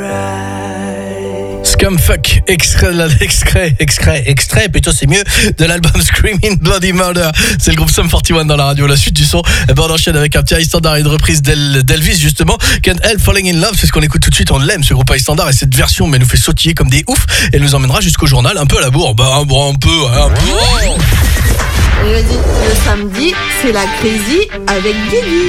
Scumfuck, extrait, plutôt c'est mieux, de l'album Screaming Bloody Murder. C'est le groupe Sum 41 dans la radio. La suite du son, on enchaîne avec un petit high standard et une reprise d'Elvis justement. Can't Help Falling in Love, c'est ce qu'on écoute tout de suite. On l'aime ce groupe high standard et cette version nous fait sautiller comme des oufs. Elle nous emmènera jusqu'au journal, un peu à la bourre. Un peu. Le samedi, c'est la Crazy avec Guigui.